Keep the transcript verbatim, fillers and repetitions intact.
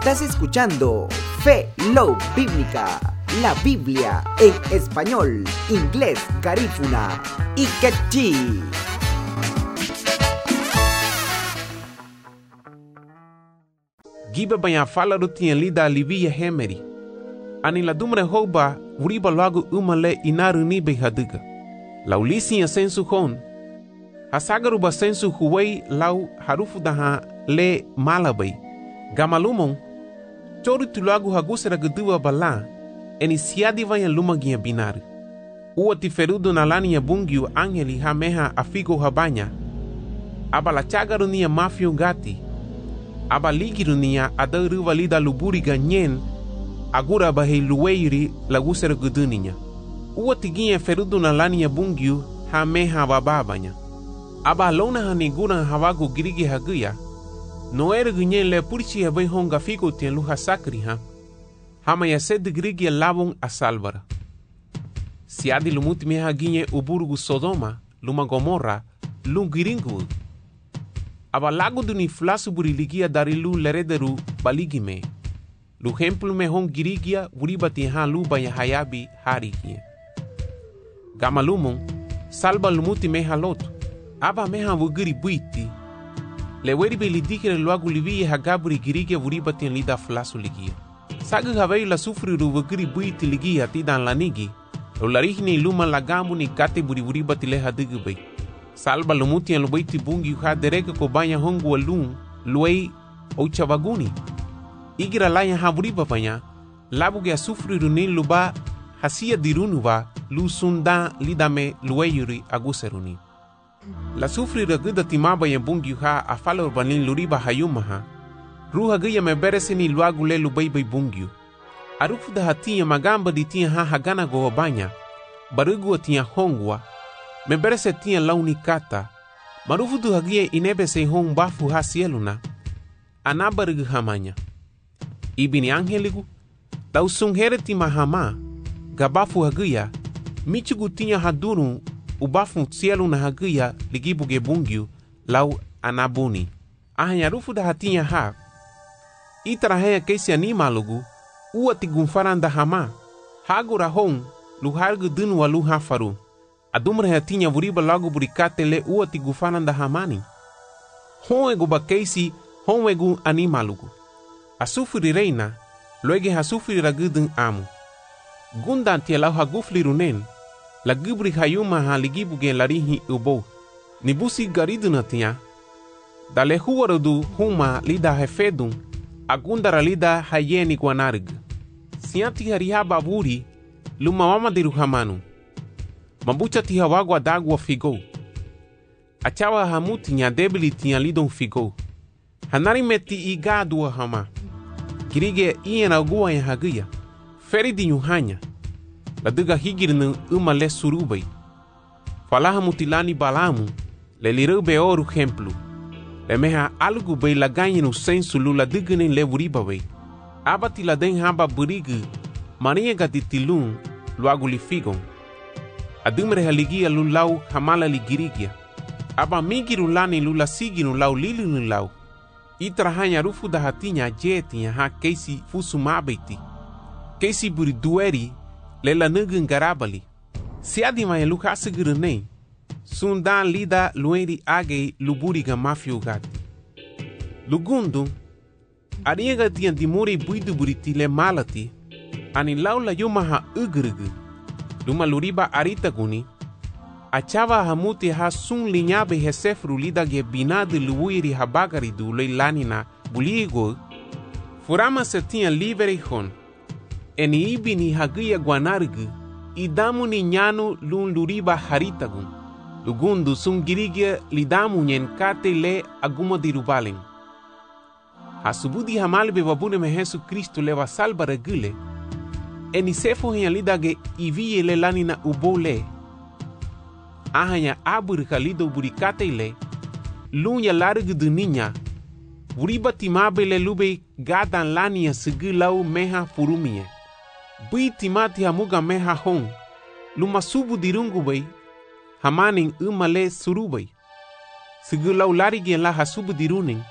Estás escuchando Fe, Love Bíblica, la Biblia en español, inglés, garífuna y quechí. Giba banha fala do tinha lida alivia hemeri. Ani la dumre hoba uriba lagu umale inaru ni behaduga. La ulisi ya sensu hon. Hasagaru ba sensu huwei lau harufu daha le malabai. Gamalumon. Choru tulagu hagusera gedua bala. Eni siadi vanha lumaginha binaru. Ua tiferudo na lani ya bungiu angeli hameha afigo habanya. Abala chagaru ni ya mafio gati. Aba ligiru niya adaru valida luburi ganyen agura bahei luweiri lagusera guduninya. Ua tiginha ferudo na lani ya bungiu hameha bababanya. Aba lona hanigura hawagu girigi haguya. Noere gunyen le purchi habai honga figo tien luha sakri ha. Hama ya sed girigi labon a salvara. Siadi lumuti meha ginye uburugu Sodoma, luma Gomorra, lungiringu. Aba lago duni flasu buriligia dari lu lerederu baligime. Lu hemplu me hong girigia buribati ha lu baya hayabi harigie. Gamalumon, salba lumuti meha lotu. Aba meha wugiri buiti. Le weribe lidikere luagu livie hagaburi girigia buribati lida flasu ligia. Sagu havei la sufriru wugiri buiti ligia tidan lanigi. Lo larihni luma lagamu ni kate buri buribati leha digubei. Salba lumuti ang lubaiti bungi ha dereka ko banya hongu walung luay o chavaguni. Igira laya haburiba panya labuge a sufri runin luba hasia dirunuva lu sunda lidame luayuri aguseruni. La sufri raguda timaba ya bungi ha a falo urbanin luriba hayumaha. Ruha gaya me bereseni luagule lubaibay bungi. Arufu da hatia magamba di tia ha hagana go banya. Barugu tia hongwa. Me berese tinha launi kata. Marufu du hagia inebe se hon bafu ha sieluna. Anabargu hamanya. Ibini angeligu. Tau sunghere ti mahama. Gabafu hagia. Michugu tinha haduru. Ubafu sieluna hagia. Ligibu gebungiu. Lau anabuni. Ahanya rufu da hatinha ha. Itarahea keisi animalugu. Ua tigunfaranda hama. Hagura hon. Luhargu dunu wa luha faru. Adumra ya tinha vuriba lagu burikate le ua tigufananda hamani. Honwegu bakeisi, honwegu animalugu. Asufuri reina, loege hasufuri ragudun amu. Gundan tia lau hagufli runen, la gubri hayuma ha ligibu gen larihi ubo. Nibusi gariduna tia. Dale huwarudu huma lida hefedun, agundara lida hayeni guanarg. Sianti harihaba vuri, luma mama diru hamanu. Mabucha tiha wagwa dagwa figo. Achawa hamuti nya debili tinha lidon figo. Hanari meti igadua hama. Kirige iena gua ya hagia. Feri di nyuhanya. Laduga higirnu uma le surubai. Falaha mutilani balamu. Le lirube oru hemplu. Le meha algu bei laganyi no sensu lula digene le wuribabai. Abati la den haba burigu. Maria gatitilun luagu li figon. Adumre haligia lulau hamala ligirigia. Aba migiru lani lula siginu lau lilinu lau. Itrahanya rufu da hatinya jetinya ha keisi fusu mabeti. Keisi buri dueri lela nugun garabali. Siadi maya luka sigurunei. Sundan lida lueri age luburiga mafio gati. Lugundu. Ariega tian dimuri buidu buriti le malati. Ani lau la yumaha ugrugu. Luma luriba arita guni. Achava hamuti ha sun linyabe hesefru lida ge binadu luwiri habagari du leilanina buligo. Furama se tinha livre hon. Eni ibini hagia guanargu. Idamu ni nyanu lun luriba haritagun. Lugundu sun girigia lidamu nyen kate le aguma dirubalen. Hasubudi hamalbe babune me Jesu Kristo leva salva regule. Eni sefo henya lidage iviye le lanina ubole. Ahanya aburika lido burikate le. Lunya largu duninya. Wuriba timabe le lube gadan lania sigilau meha furumie. Bui timati hamuga meha hong. Luma subu dirungu bay. Hamaning umale surubay. Sigilau larigien la hasubu diruning.